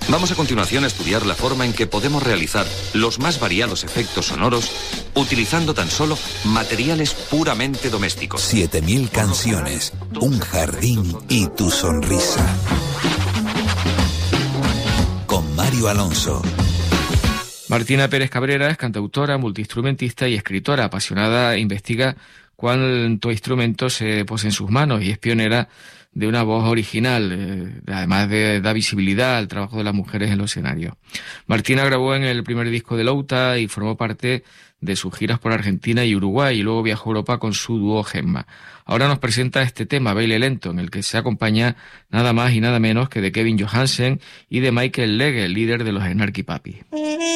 Vamos a continuación a estudiar la forma en que podemos realizar los más variados efectos sonoros utilizando tan solo materiales puramente domésticos. 7000 canciones, un jardín y tu sonrisa. Con Mario Alonso. Martina Pérez Cabrera es cantautora, multiinstrumentista y escritora apasionada. Investiga cuánto instrumento se posee en sus manos y es pionera de una voz original, además de dar visibilidad al trabajo de las mujeres en los escenarios. Martina grabó en el primer disco de Louta y formó parte de sus giras por Argentina y Uruguay, y luego viajó a Europa con su dúo Gemma. Ahora nos presenta este tema, Baile Lento, en el que se acompaña nada más y nada menos que de Kevin Johansen y de Michael Legge, líder de los Snarky Puppy.